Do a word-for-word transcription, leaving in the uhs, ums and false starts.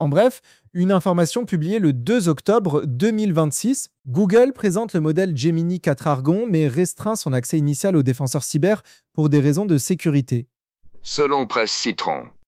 En bref, une information publiée le deux octobre deux mille vingt-six, Google présente le modèle Gemini quatre Argon, mais restreint son accès initial aux défenseurs cyber pour des raisons de sécurité. Selon Presse Citron,